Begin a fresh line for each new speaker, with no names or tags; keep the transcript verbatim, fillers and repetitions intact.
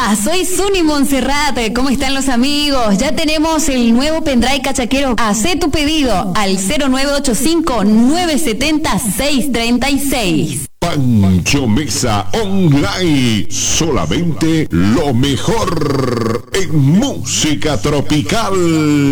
Hola, soy Suni Montserrat. ¿Cómo están los amigos? Ya tenemos el nuevo pendrive cachaquero. Hacé tu pedido al cero nueve ocho cinco, nueve siete cero, seis tres seis.
Pancho Mesa Online, solamente lo mejor en música tropical.